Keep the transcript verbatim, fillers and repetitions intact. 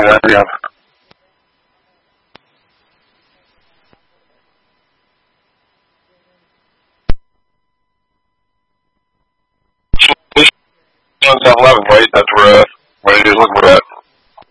that, yeah. seven eleven, right? That's where, uh, where it is looking at.